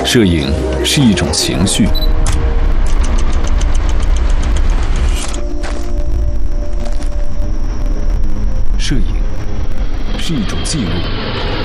摄影是一种情绪，摄影是一种记录。